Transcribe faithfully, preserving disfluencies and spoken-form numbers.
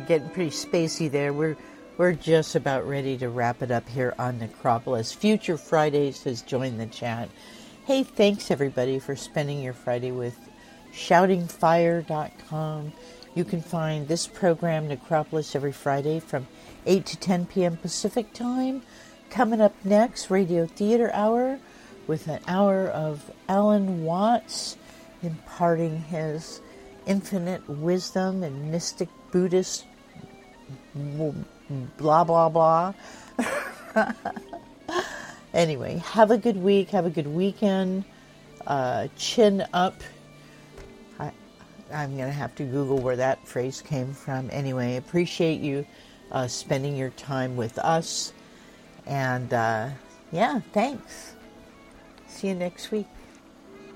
getting pretty spacey there. We're we're just about ready to wrap it up here on Necropolis. Future Fridays has joined the chat. Hey, thanks everybody for spending your Friday with shouting fire dot com. You can find this program, Necropolis, every Friday from eight to ten p.m. Pacific time. Coming up next, Radio Theater Hour with an hour of Alan Watts imparting his infinite wisdom and mystic Buddhist blah, blah, blah. Anyway, have a good week. Have a good weekend. Uh, chin up. I, I'm going to have to Google where that phrase came from. Anyway, appreciate you uh, spending your time with us. And, uh, yeah, thanks. See you next week.